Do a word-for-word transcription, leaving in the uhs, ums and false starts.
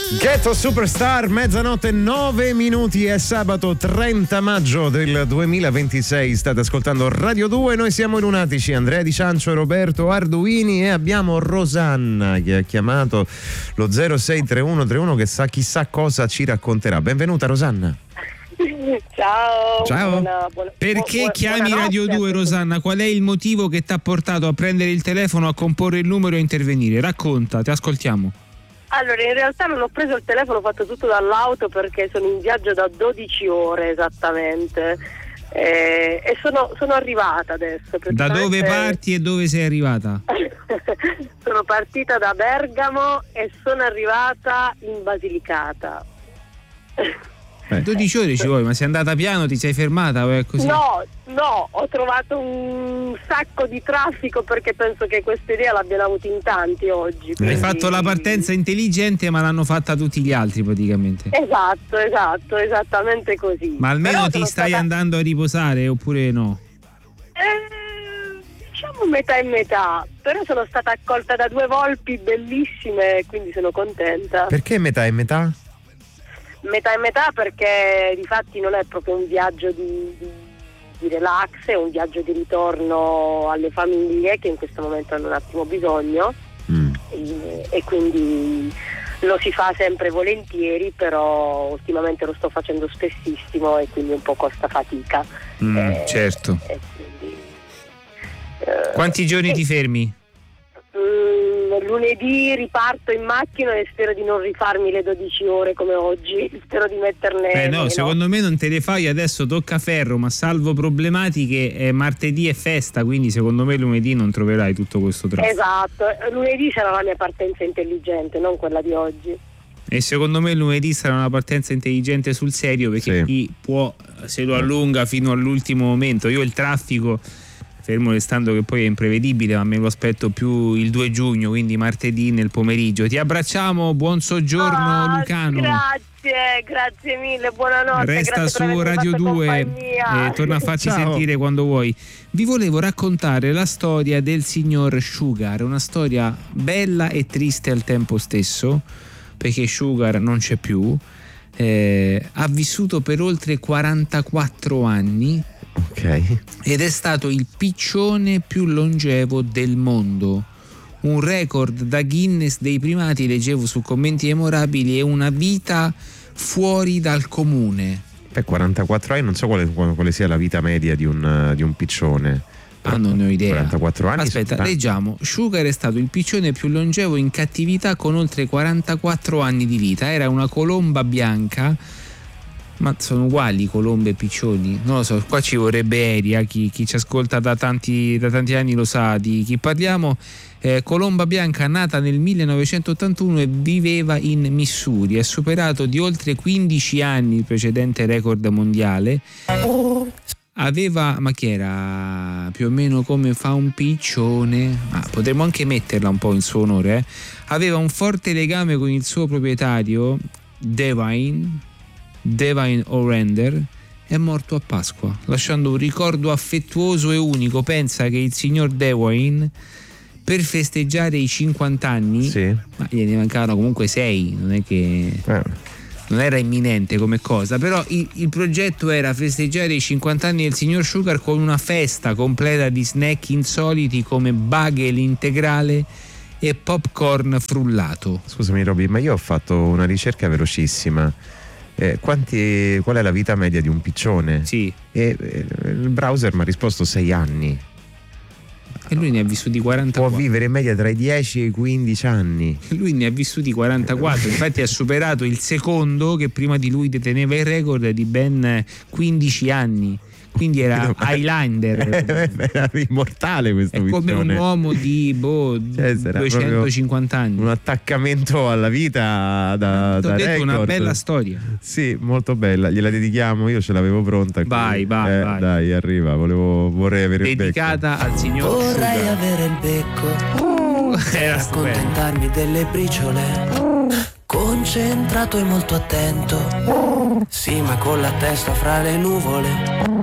Ghetto Superstar, mezzanotte nove minuti, è sabato trenta maggio del duemilaventisei. State ascoltando Radio due, noi siamo i Lunatici, Andrea Di Ciancio e Roberto Arduini, e abbiamo Rosanna che ha chiamato lo zero sei tre uno tre uno che sa chissà cosa ci racconterà. Benvenuta Rosanna. Ciao. Ciao. Buona, buona, Perché buona, chiami Radio due, Rosanna? Qual è il motivo che ti ha portato a prendere il telefono, a comporre il numero e intervenire? Racconta, ti ascoltiamo. Allora, in realtà non ho preso il telefono, ho fatto tutto dall'auto perché sono in viaggio da dodici ore esattamente, eh, e sono, sono arrivata adesso. Da dove parti e dove sei arrivata? Sono partita da Bergamo e sono arrivata in Basilicata. Eh. dodici ore ci vuoi, ma sei andata piano, ti sei fermata o è così? No, no, ho trovato un sacco di traffico perché penso che questa idea l'abbiano avuta in tanti oggi. Quindi... Hai fatto la partenza intelligente, ma l'hanno fatta tutti gli altri praticamente. Esatto, esatto, esattamente così. Ma almeno Però ti stai stata... andando a riposare oppure no? Eh, diciamo metà e metà, però sono stata accolta da due volpi bellissime, quindi sono contenta. Perché metà e metà? Metà e metà perché difatti non è proprio un viaggio di, di, di relax, è un viaggio di ritorno alle famiglie che in questo momento hanno un attimo bisogno, mm. e, e quindi lo si fa sempre volentieri, però ultimamente lo sto facendo spessissimo e quindi un po' costa fatica. Mm, eh, certo. E quindi, eh, Quanti giorni eh, ti fermi? Mm, lunedì riparto in macchina e spero di non rifarmi le dodici ore come oggi, spero di metterne eh no, meno. Secondo me non te le fai adesso, tocca ferro, ma salvo problematiche eh, martedì è festa, quindi secondo me lunedì non troverai tutto questo traffico. Esatto, lunedì sarà la mia partenza intelligente, non quella di oggi. E secondo me lunedì sarà una partenza intelligente sul serio, perché sì. Chi può se lo allunga fino all'ultimo momento. Io il traffico, fermo restando che poi è imprevedibile, ma me lo aspetto più il due giugno, quindi martedì nel pomeriggio. Ti abbracciamo, buon soggiorno oh, Lucano. Grazie, grazie mille, buonanotte. Resta grazie su Radio due e torna a farci Ciao. sentire quando vuoi. Vi volevo raccontare la storia del signor Sugar, una storia bella e triste al tempo stesso, perché Sugar non c'è più, eh, ha vissuto per oltre quarantaquattro anni. Ok. Ed è stato il piccione più longevo del mondo, un record da Guinness dei primati, leggevo su Commenti Memorabili, e una vita fuori dal comune. Per quarantaquattro anni non so quale, quale sia la vita media di un, di un piccione. Ah, non ne ho idea. quarantaquattro anni. Aspetta, sono... leggiamo. Sugar è stato il piccione più longevo in cattività con oltre quarantaquattro anni di vita. Era una colomba bianca. Ma sono uguali colombe e piccioni? Non lo so, qua ci vorrebbe Eria, chi, chi ci ascolta da tanti, da tanti anni lo sa di chi parliamo. Eh, colomba bianca, nata nel millenovecentottantuno e viveva in Missouri, ha superato di oltre quindici anni il precedente record mondiale. Aveva, ma che era più o meno come fa un piccione, ah, potremmo anche metterla un po' in suo onore, eh. Aveva un forte legame con il suo proprietario Devine Devine O'Render. È morto a Pasqua, lasciando un ricordo affettuoso e unico. Pensa che il signor Devine, per festeggiare i cinquanta anni, sì. Ma gliene mancavano comunque sei, non è che eh. non era imminente come cosa, però il, il progetto era festeggiare i cinquanta anni del signor Sugar con una festa completa di snack insoliti come bagel integrale e popcorn frullato. Scusami Roby, ma io ho fatto una ricerca velocissima. Eh, quanti, qual è la vita media di un piccione? Sì. E eh, il browser mi ha risposto sei anni. E lui ne ha vissuti quarantaquattro. Può vivere in media tra i dieci e i quindici anni. Lui ne ha vissuti quarantaquattro. Infatti ha superato il secondo, che prima di lui deteneva il record, di ben quindici anni. Quindi era Highlander. Era immortale questo è piccione. Come un uomo di boh, cioè, duecentocinquanta anni. Un attaccamento alla vita da, T'ho da detto record. Una bella storia. Sì, molto bella. Gliela dedichiamo, io ce l'avevo pronta. Vai, vai, eh, vai. Dai, arriva. Volevo, vorrei avere dedicata il becco. al signor Vorrei Sugar. avere il becco uh, Era accontentarmi stupendo. delle briciole uh, concentrato e molto attento uh, sì, ma con la testa fra le nuvole.